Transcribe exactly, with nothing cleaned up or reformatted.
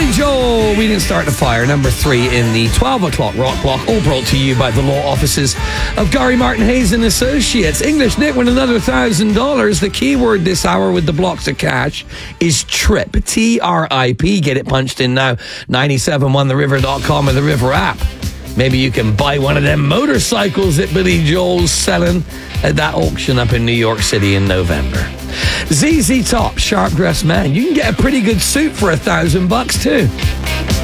Billy Joel, We Didn't Start the Fire, number three in the twelve o'clock rock block, all brought to you by the law offices of Gary Martin Hayes and Associates. English Nick with another one thousand dollars. The keyword this hour with the blocks of cash is TRIP, T R I P. Get it punched in now, nine seven one the river dot com or the River app. Maybe you can buy one of them motorcycles that Billy Joel's selling at that auction up in New York City in November. Z Z Top, Sharp Dressed Man. You can get a pretty good suit for a thousand bucks too.